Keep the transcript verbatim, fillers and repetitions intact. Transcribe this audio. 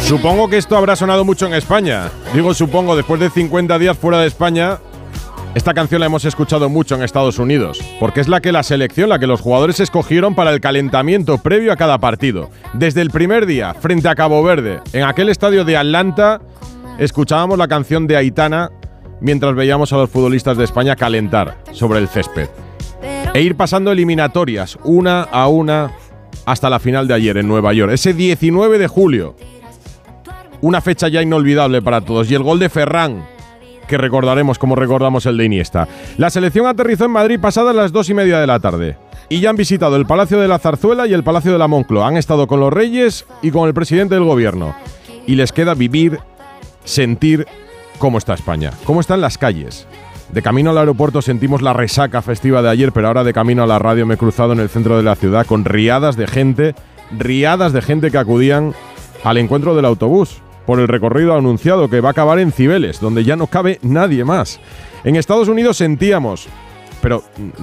Supongo que esto habrá sonado mucho en España. Digo supongo, después de cincuenta días fuera de España, esta canción la hemos escuchado mucho en Estados Unidos, porque es la que la selección, la que los jugadores escogieron para el calentamiento previo a cada partido. Desde el primer día, frente a Cabo Verde, en aquel estadio de Atlanta, escuchábamos la canción de Aitana mientras veíamos a los futbolistas de España calentar sobre el césped. E ir pasando eliminatorias, una a una, hasta la final de ayer en Nueva York, ese diecinueve de julio. Una fecha ya inolvidable para todos. Y el gol de Ferran, que recordaremos como recordamos el de Iniesta. La selección aterrizó en Madrid pasadas las dos y media de la tarde. Y ya han visitado el Palacio de la Zarzuela y el Palacio de la Moncloa. Han estado con los Reyes y con el presidente del gobierno. Y les queda vivir, sentir cómo está España, cómo están las calles. De camino al aeropuerto sentimos la resaca festiva de ayer, pero ahora de camino a la radio me he cruzado en el centro de la ciudad con riadas de gente, riadas de gente que acudían al encuentro del autobús por el recorrido anunciado que va a acabar en Cibeles, donde ya no cabe nadie más. En Estados Unidos sentíamos, pero